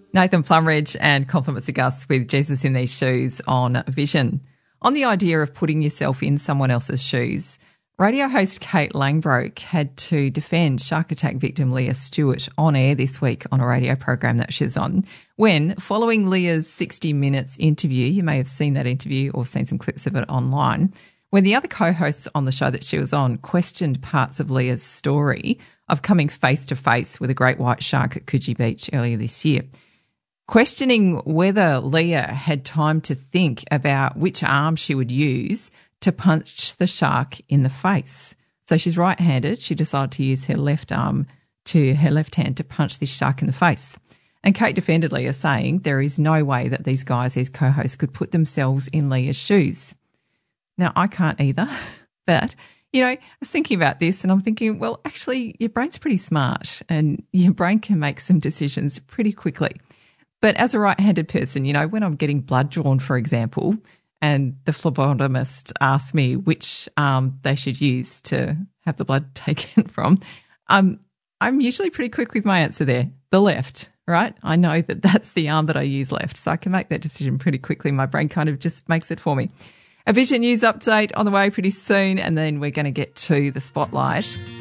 Nathan Plumridge and Compliments of Gus with Jesus in These Shoes on Vision. On the idea of putting yourself in someone else's shoes, radio host Kate Langbroek had to defend shark attack victim Leah Stewart on air this week on a radio program that she's on when, following Leah's 60 Minutes interview, you may have seen that interview or seen some clips of it online, when the other co-hosts on the show that she was on questioned parts of Leah's story of coming face-to-face with a great white shark at Coogee Beach earlier this year, questioning whether Leah had time to think about which arm she would use to punch the shark in the face. So she's right-handed. She decided to use her left arm to her left hand to punch this shark in the face. And Kate defended Leah, saying there is no way that these guys, these co-hosts, could put themselves in Leah's shoes. Now, I can't either, but, you know, I was thinking about this and I'm thinking, well, actually, your brain's pretty smart and your brain can make some decisions pretty quickly. But as a right-handed person, you know, when I'm getting blood drawn, for example, and the phlebotomist asks me which arm they should use to have the blood taken from, I'm usually pretty quick with my answer there, the left, right? I know that that's the arm that I use left, so I can make that decision pretty quickly. My brain kind of just makes it for me. A Vision News update on the way pretty soon, and then we're going to get to the Spotlight.